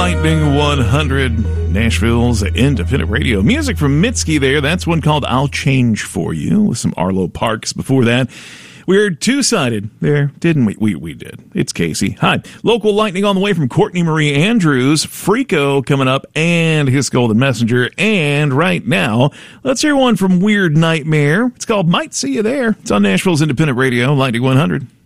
Lightning 100, Nashville's independent radio. Music from Mitski there. That's one called I'll Change For You, with some Arlo Parks before that. We heard Two-Sided there, didn't we? We did. It's Casey. Hi. Local lightning on the way from Courtney Marie Andrews, Freako coming up, and his Golden Messenger. And right now, let's hear one from Weird Nightmare. It's called Might See You There. It's on Nashville's independent radio, Lightning 100.